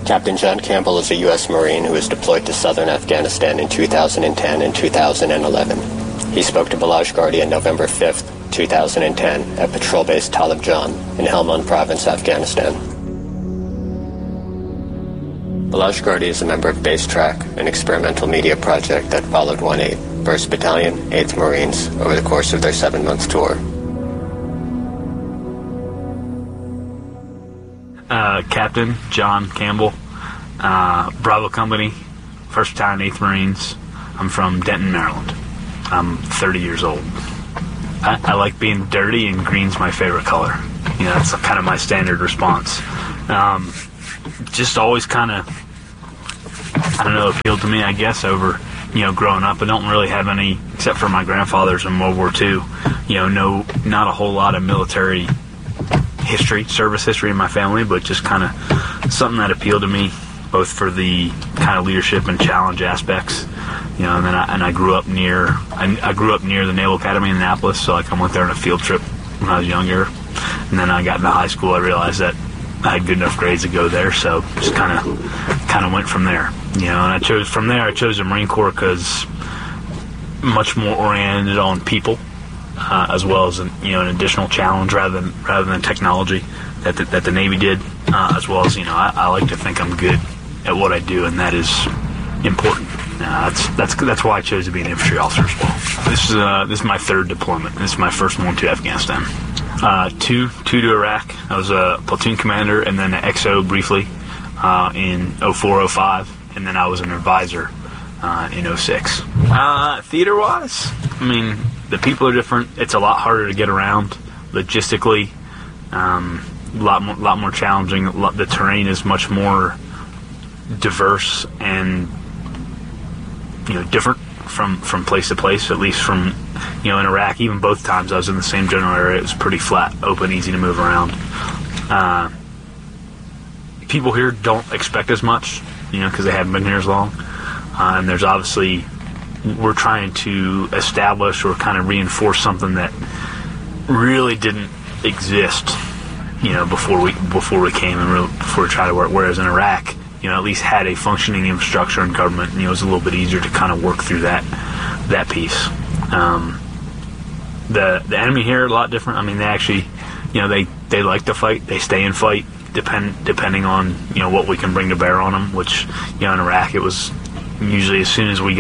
Captain John Campbell is a U.S. Marine who was deployed to southern Afghanistan in 2010 and 2011. He spoke to Balazs Gardi on November 5th, 2010 at Patrol Base Talib Jan in Helmand Province, Afghanistan. Balazs Gardi is a member of Base Track, an experimental media project that followed 1/8, 1st Battalion, 8th Marines over the course of their 7-month tour. Captain John Campbell, Bravo Company, 1st Battalion, 8th Marines. I'm from Denton, Maryland. I'm 30 years old. I like being dirty, and green's my favorite color. You know, that's kind of my standard response. Just always kind of, appealed to me, I guess, over, growing up. I don't really have any, except for my grandfather's in World War II, not a whole lot of military history, service history in my family, but just kind of something that appealed to me, both for the kind of leadership and challenge aspects. And then I grew up near the Naval Academy in Annapolis, so I went there on a field trip when I was younger. And then I got into high school. I realized that I had good enough grades to go there, so just kind of went from there. And I chose the Marine Corps because much more oriented on people, as well as an additional challenge rather than technology that the Navy did, as well as I like to think I'm good at what I do, and that is important. That's why I chose to be an infantry officer as well. This is my 3rd deployment. This is my first one to Afghanistan. Two to Iraq. I was a platoon commander and then an XO briefly in 04-05, and then I was an advisor in 06. Theater-wise, the people are different. It's a lot harder to get around logistically. A lot more challenging. The terrain is much more diverse and different from place to place. At least from in Iraq, even both times I was in the same general area, it was pretty flat, open, easy to move around. People here don't expect as much, because they haven't been here as long. And there's obviously, we're trying to establish or kind of reinforce something that really didn't exist, before we came and really before we tried to work. Whereas in Iraq, at least had a functioning infrastructure and government, and it was a little bit easier to kind of work through that piece. The enemy here a lot different. They actually, they like to fight. They stay and fight, depending on what we can bring to bear on them. Which in Iraq it was usually as soon as we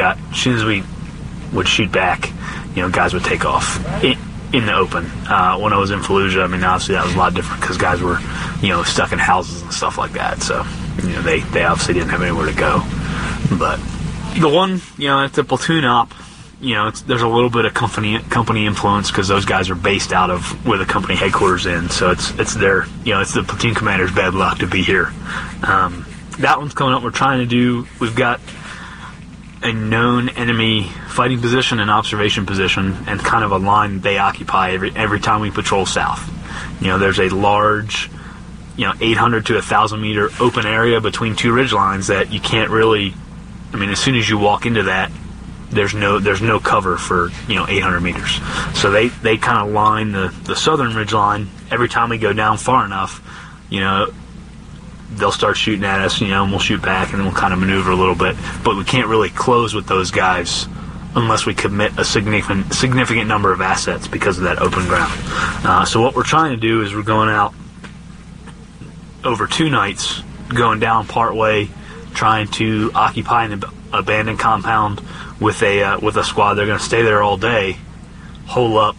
would shoot back, guys would take off in the open. When I was in Fallujah, obviously that was a lot different because guys were stuck in houses and stuff like that. So they obviously didn't have anywhere to go. But the one, at the platoon op, there's a little bit of company influence because those guys are based out of where the company headquarters in. So it's their, it's the platoon commander's bad luck to be here. That one's coming up. We've got a known enemy fighting position and observation position, and kind of a line they occupy every time we patrol south. There's a large 800 to 1,000 meter open area between two ridge lines that you can't really, as soon as you walk into that, there's no cover for 800 meters. So they kind of line the southern ridge line. Every time we go down far enough, they'll start shooting at us, and we'll shoot back, and then we'll kind of maneuver a little bit. But we can't really close with those guys unless we commit a significant number of assets because of that open ground. So what we're trying to do is we're going out over 2 nights, going down part way, trying to occupy an abandoned compound with a squad. They're going to stay there all day, hole up,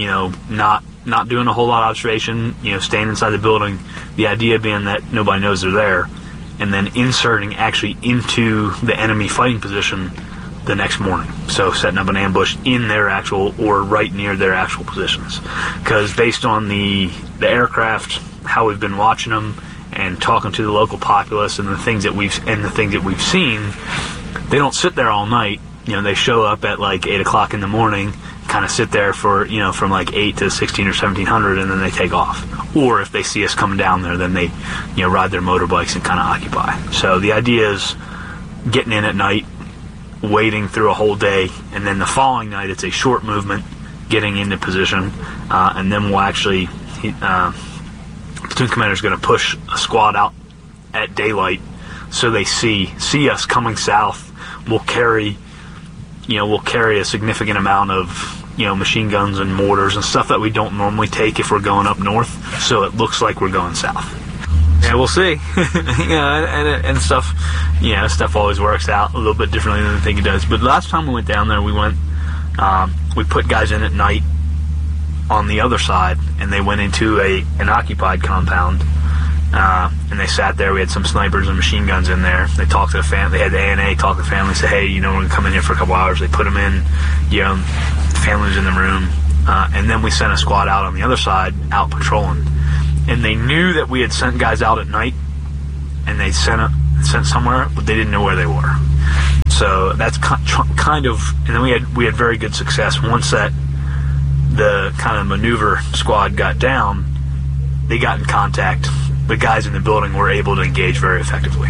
not doing a whole lot of observation, staying inside the building. The idea being that nobody knows they're there, and then inserting actually into the enemy fighting position the next morning. So setting up an ambush in their actual, or right near their actual positions. Because based on the aircraft, how we've been watching them and talking to the local populace and the things that we've seen, they don't sit there all night. They show up at like 8 o'clock in the morning, kind of sit there for, from like 8 to 16 or 1700, and then they take off. Or if they see us coming down there, then they, ride their motorbikes and kind of occupy. So the idea is getting in at night, waiting through a whole day, and then the following night it's a short movement, getting into position, and then we'll actually, platoon commander is going to push a squad out at daylight so they see us coming south. We'll carry a significant amount of machine guns and mortars and stuff that we don't normally take if we're going up north, so it looks like we're going south. Yeah, we'll see. and stuff, stuff always works out a little bit differently than I think it does. But last time we went down there, we put guys in at night on the other side, and they went into an occupied compound, and they sat there. We had some snipers and machine guns in there. They talked to the family. They had the ANA talk to the family, say, hey, we're going to come in here for a couple hours. They put them in, the family was in the room, and then we sent a squad out on the other side, out patrolling. And they knew that we had sent guys out at night, and they sent somewhere, but they didn't know where they were. So that's kind of, and then we had very good success. Once that the kind of maneuver squad got down, they got in contact. The guys in the building were able to engage very effectively.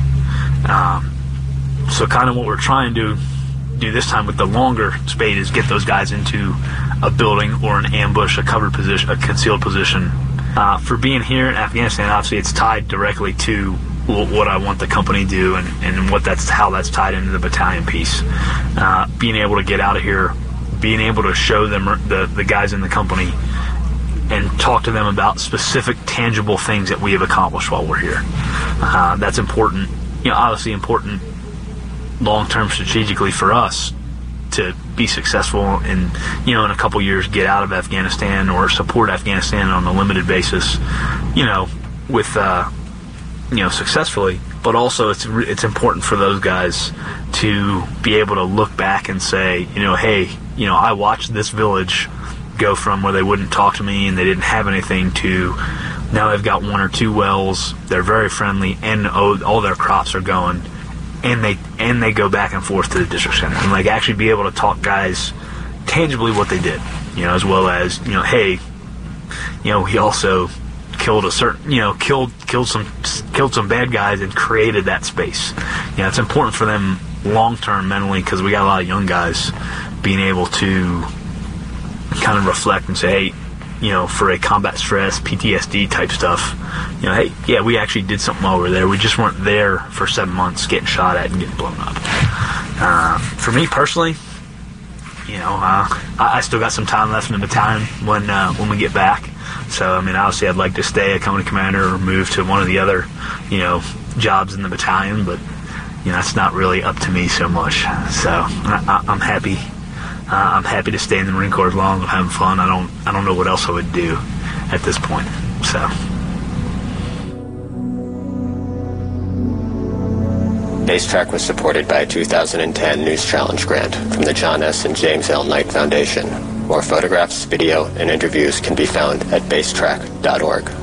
So kind of what we're trying to do this time with the longer spade is get those guys into a building or an ambush, a covered position, a concealed position. For being here in Afghanistan, obviously it's tied directly to what I want the company to do and how that's tied into the battalion piece. Being able to get out of here, being able to show them the guys in the company and talk to them about specific tangible things that we have accomplished while we're here. That's important, obviously important long-term strategically for us to be successful and, in a couple years get out of Afghanistan or support Afghanistan on a limited basis, with, successfully. But also it's important for those guys to be able to look back and say, hey, I watched this village go from where they wouldn't talk to me and they didn't have anything to now they've got 1 or 2 wells, they're very friendly, and all their crops are going. And they go back and forth to the district center and actually be able to talk guys tangibly what they did, as well as hey, he also killed killed some bad guys and created that space. It's important for them long term mentally because we got a lot of young guys being able to kind of reflect and say, hey, for a combat stress, PTSD type stuff, hey, yeah, we actually did something while we were there. We just weren't there for 7 months getting shot at and getting blown up. For me personally, I still got some time left in the battalion when we get back. So, obviously I'd like to stay a company commander or move to one of the other, jobs in the battalion, but, that's not really up to me so much. So I'm happy. I'm happy to stay in the Marine Corps as long as I'm having fun. I don't know what else I would do at this point. So. BaseTrack was supported by a 2010 News Challenge grant from the John S. and James L. Knight Foundation. More photographs, video, and interviews can be found at basetrack.org.